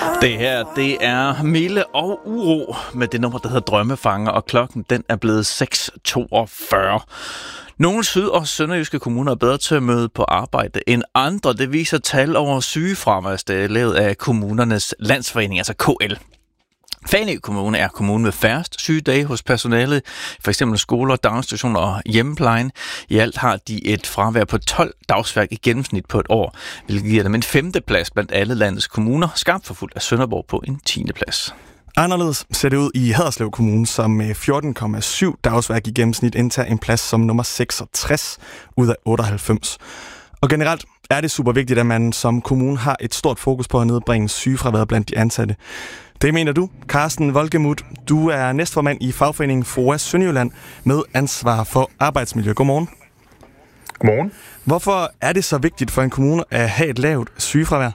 Det her, det er Mille og Uro med det nummer, der hedder Drømmefanger, og klokken den er blevet 6:42. Nogle syd- og sønderjyske kommuner er bedre til at møde på arbejde end andre. Det viser tal over sygefraværsdage lavet af kommunernes landsforening, altså KL. Fanø Kommune er kommunen med færrest sygedage hos personalet, for eksempel skoler, daginstitutioner og hjemmeplejen. I alt har de et fravær på 12 dagsværk i gennemsnit på et år, hvilket giver dem en 5. plads blandt alle landets kommuner, skarpt forfulgt af Sønderborg på en 10. plads. Anderledes ser det ud i Haderslev Kommune, som med 14,7 dagsværk i gennemsnit indtager en plads som nummer 66 ud af 98. Og generelt er det super vigtigt, at man som kommune har et stort fokus på at nedbringe sygefraværet blandt de ansatte. Det mener du, Carsten Volkemuth. Du er næstformand i fagforeningen FOA Sønderjylland med ansvar for arbejdsmiljø. Godmorgen. Godmorgen. Hvorfor er det så vigtigt for en kommune at have et lavt sygefravær?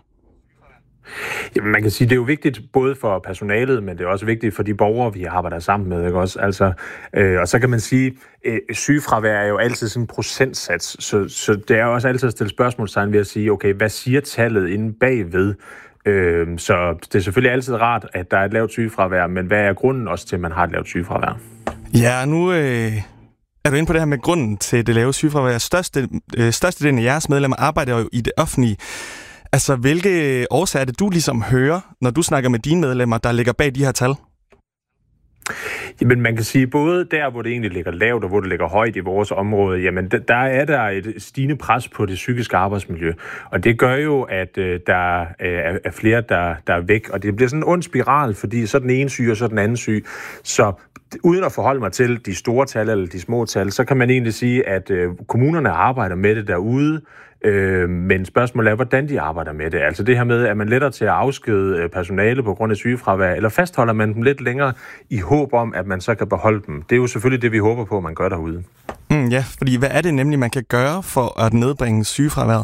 Jamen, man kan sige, det er jo vigtigt både for personalet, men det er også vigtigt for de borgere, vi arbejder sammen med, ikke også? Altså, og så kan man sige, sygefravær er jo altid sådan en procentsats, så det er jo også altid at stille spørgsmålstegn ved at sige, okay, hvad siger tallet inde bagved? Så det er selvfølgelig altid rart, at der er et lavt sygefravær, men hvad er grunden også til, at man har et lavt sygefravær? Ja, nu er du inde på det her med grunden til det lave sygefravær. Størstedelen af jeres medlemmer arbejder jo i det offentlige. Altså, hvilke årsager er det, du ligesom hører, når du snakker med dine medlemmer, der ligger bag de her tal? Jamen, man kan sige, både der, hvor det egentlig ligger lavt, og hvor det ligger højt i vores område, jamen, der er der et stigende pres på det psykiske arbejdsmiljø. Og det gør jo, at der er flere, der er væk. Og det bliver sådan en ond spiral, fordi så er den ene syg, og så er den anden syg. Så uden at forholde mig til de store tal eller de små tal, så kan man egentlig sige, at kommunerne arbejder med det derude. Men spørgsmålet er, hvordan de arbejder med det. Altså det her med, at man lettere til at afskede personale på grund af sygefravær, eller fastholder man dem lidt længere i håb om, at man så kan beholde dem. Det er jo selvfølgelig det, vi håber på, at man gør derude. Ja, fordi hvad er det nemlig, man kan gøre for at nedbringe sygefraværet?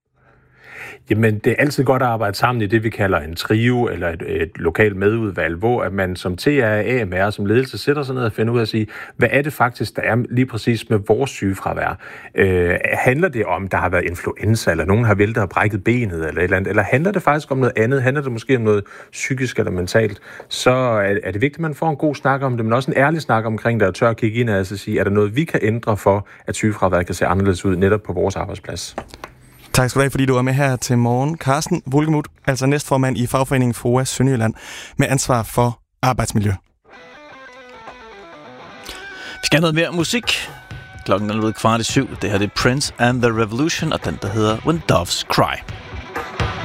Jamen, det er altid godt at arbejde sammen i det, vi kalder en trio eller et lokalt medudvalg, hvor at man som TRA, AMR, som ledelse sætter sig ned og finder ud af at sige, hvad er det faktisk, der er lige præcis med vores sygefravær? Handler det om, der har været influenza, eller nogen har væltet og brækket benet, eller et eller andet? Eller handler det faktisk om noget andet? Handler det måske om noget psykisk eller mentalt? Så er det vigtigt, at man får en god snak om det, men også en ærlig snak omkring det, og tør at kigge ind og sige, er der noget, vi kan ændre for, at sygefraværet kan se anderledes ud netop på vores arbejdsplads? Tak skal du have, fordi du er med her til morgen. Carsten Volkemuth, altså næstformand i fagforeningen FOA Sønderjylland, med ansvar for arbejdsmiljø. Vi skal have noget mere musik. Klokken er blevet 6:15. Det her det er Prince and the Revolution, og den der hedder When Doves Cry.